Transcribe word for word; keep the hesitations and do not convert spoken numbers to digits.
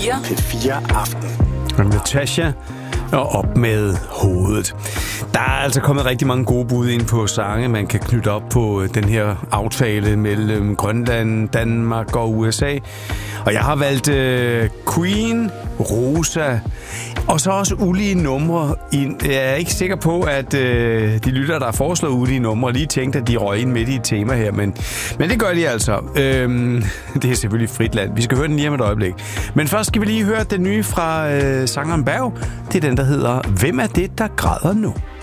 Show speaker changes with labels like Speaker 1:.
Speaker 1: fire.
Speaker 2: P fire Aften.
Speaker 3: Natasha og Op med hovedet. Der er altså kommet rigtig mange gode bud ind på sange, man kan knytte op på den her aftale mellem Grønland, Danmark og U S A. Og jeg har valgt uh, Queen, Rosa og så også ulige numre. Jeg er ikke sikker på, at uh, de lytter, der foreslår ulige numre, lige tænkte, at de røg ind midt i et tema her. Men, men det gør de altså. Øhm, det er selvfølgelig frit land. Vi skal høre den lige om et øjeblik. Men først skal vi lige høre den nye fra uh, sangeren Berg. Det er den, der hedder Hvem er det, der græder nu?